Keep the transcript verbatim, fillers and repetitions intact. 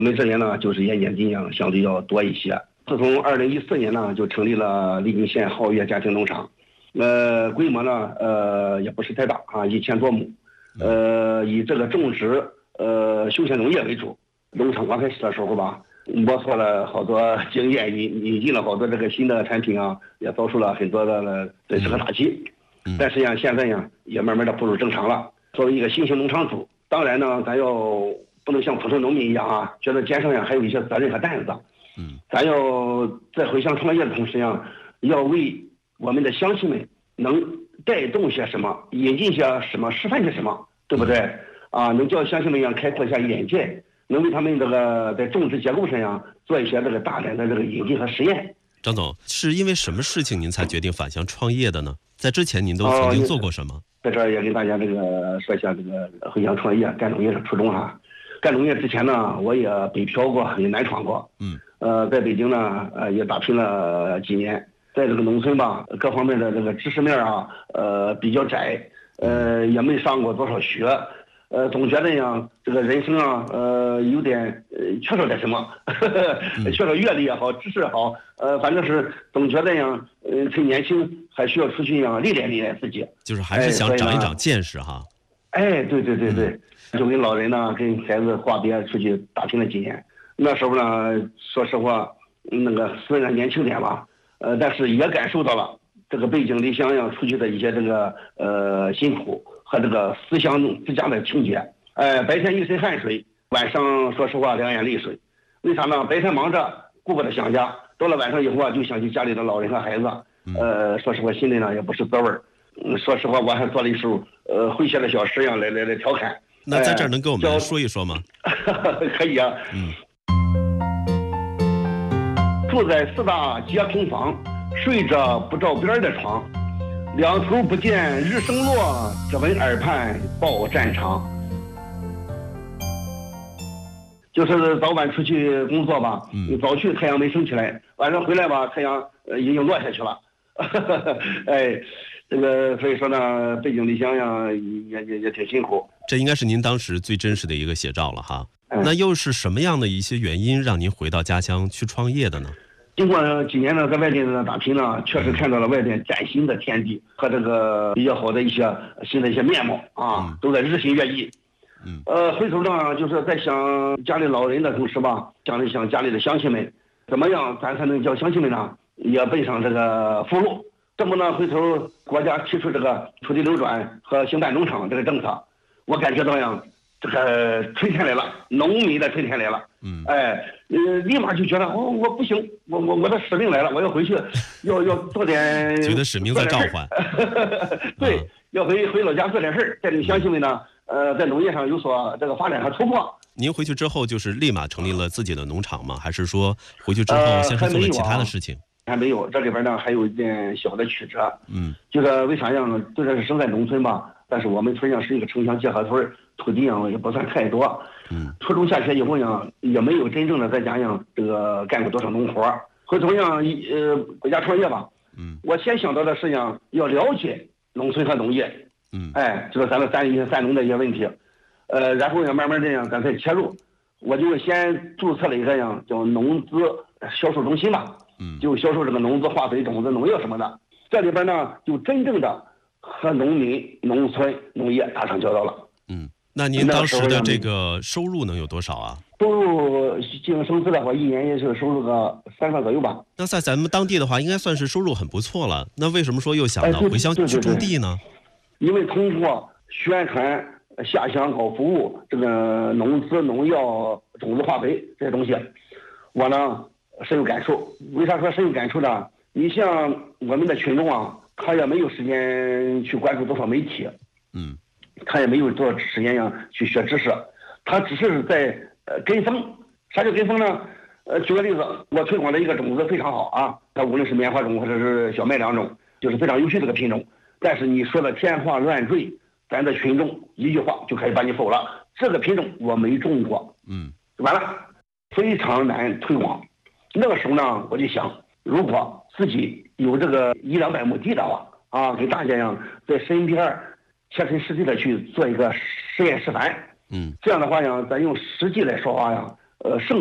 每次年呢就是盐碱进项相对要多一些。自从二零一四年呢就成立了丽景县皓月家庭农场，呃，规模呢呃也不是太大啊，一千多亩，呃，以这个种植呃休闲农业为主。农场刚开始的时候吧，摸索了好多经验，引引进了好多这个新的产品啊，也遭受了很多的对这个打击。但是呀，现在呀也慢慢的步入正常了。作为一个新型农场主，当然呢，咱要不能像普通农民一样啊，觉得肩上呀还有一些责任和担子。嗯，咱要在回乡创业的同时呀，要为我们的乡亲们能带动些什么，引进些什么，示范些什么，对不对？啊，能叫乡亲们一样开阔一下眼界，能为他们这个在种植结构上呀做一些这个大胆的这个引进和实验。 张总，是因为什么事情您才决定返乡创业的呢？在之前您都曾经做过什么？ 哦、在这儿也跟大家这个说一下这个回乡创业干农业的初衷哈。干农业之前呢，我也北漂过，也南闯过。嗯。呃，在北京呢，呃，也打拼了几年。在这个农村吧，各方面的这个知识面啊，呃，比较窄，呃，也没上过多少学，呃，总觉得呀，这个人生啊，呃，有点呃缺少点什么，呵呵缺少阅历也好，知识也好，呃，反正是总觉得呀，呃，趁年轻还需要出去呀历练历练自己， 就是还是想长一长见识哈。 哎，对对对对，嗯、就跟老人呢，跟孩子话别出去打拼了几年。那时候呢，说实话，那个虽然年轻点吧，呃，但是也感受到了这个背井离乡呀出去的一些这个呃辛苦和这个思乡之家的情节。呃，白天一身汗水，晚上说实话两眼泪水。为啥呢？白天忙着顾不得想家，到了晚上以后啊，就想起家里的老人和孩子。呃，说实话心里呢也不是滋味儿。嗯，说实话我还做了一首呃诙谐的小诗呀，来来来调侃。 那在这儿能跟我们说一说吗？ 可以啊。嗯。住在四大街空房，睡着不着边的床，两头不见日升落，只闻耳畔报战场。就是早晚出去工作吧，嗯、早去太阳没升起来，晚上回来吧，太阳呃已经落下去了。哎，这个所以说呢，背井离乡呀，也也也挺辛苦。 这应该是您当时最真实的一个写照了哈。那又是什么样的一些原因让您回到家乡去创业的呢？ 经过几年呢，在外地的打拼呢，确实看到了外边崭新的天地和这个比较好的一些新的一些面貌啊，都在日新月异。嗯，呃，回头呢，就是在想家里老人的同时吧，想了想家里的乡亲们，怎么样咱才能叫乡亲们呢也奔上这个福禄？这么呢，回头国家提出这个土地流转和兴办农场这个政策，我感觉到呀。这个春天来了，农民的春天来了。嗯，哎，呃，立马就觉得，哦，我不行，我我我的使命来了，我要回去，要要做点， 觉得使命在召唤。 对，啊、要回回老家做点事儿，带领乡亲们呢，呃，在农业上有所这个发展和突破。 您回去之后就是立马成立了自己的农场吗？还是说回去之后先是做了其他的事情？ 还没有，这里边呢还有一点小的曲折。嗯，就是为啥样呢？虽然是生在农村吧，但是我们村上是一个城乡结合村，土地上也不算太多。嗯，初中下学以后呢，也没有真正的在家样这个干过多少农活。回头样呃回家创业吧。嗯，我先想到的是呀，要了解农村和农业。嗯，哎，就是咱们三一三农的一些问题。呃，然后呢，慢慢这样咱再切入。我就先注册了一个样叫农资销售中心吧。嗯，就销售这个农资、化肥、种子、农药什么的。这里边呢，就真正的和农民、农村、农业打上交道了。 嗯，那您当时的这个收入能有多少啊？ 收入进行生资的话，一年也是收入个三万左右吧。 那在咱们当地的话，应该算是收入很不错了。那为什么说又想到回乡去种地呢？ 因为通过宣传下乡搞服务，这个农资、农药、种子、化肥这些东西，我呢深有感受。为啥说深有感触呢？你像我们的群众啊，他也没有时间去关注多少媒体，嗯，他也没有多少时间呀去学知识，他只是在呃跟风。啥叫跟风呢？呃，举个例子，我推广的一个种子非常好啊，它无论是棉花种或者是小麦两种，就是非常优秀的一个品种。但是你说的天花乱坠，咱的群众一句话就可以把你否了。这个品种我没种过，嗯，完了，非常难推广。那个时候呢，我就想，如果自己有这个一两百亩地的话，啊，给大家呀在身边切身实际的去做一个实验示范，嗯，这样的话呀，咱用实际来说话呀， 呃，剩